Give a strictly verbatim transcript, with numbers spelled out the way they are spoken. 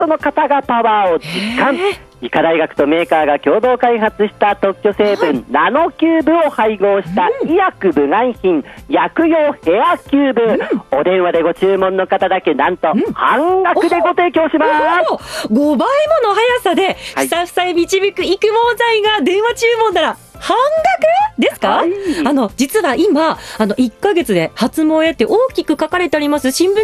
トの方がパワーを実感。医科大学とメーカーが共同開発した特許成分、はい、ナノキューブを配合した医薬部外品、薬用ヘアキューブ、うん、お電話でご注文の方だけなんと半額でご提供します。 ごばいもの速さでふさふさへ導く育毛剤が電話注文なら半額ですか？はい、あの実は今あのいっかげつで発毛へって大きく書かれてあります新聞